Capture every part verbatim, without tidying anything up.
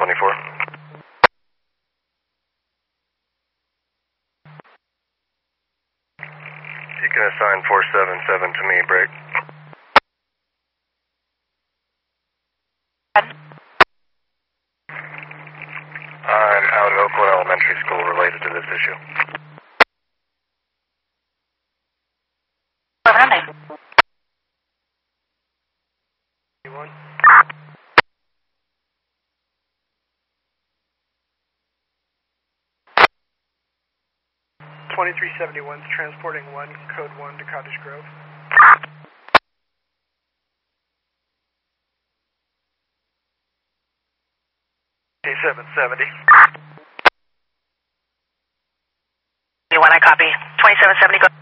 twenty-four. You can assign four seven seven to me, break. I'm out at Oakwood Elementary School related to this issue. twenty-three seventy-one is transporting one, code one to Cottage Grove. seven seventy. You want I copy? twenty-seven seventy, go.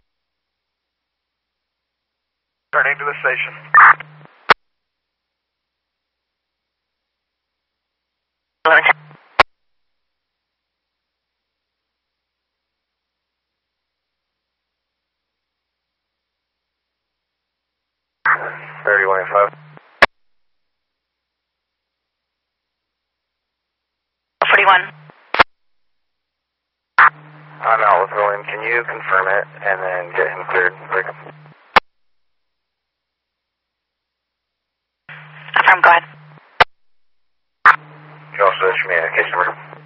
Turning to the station. eleven ten. thirty-one five. forty-one. I'm out with William. Can you confirm it and then get him cleared? Break him. Affirm, go ahead. You also issue me a case number.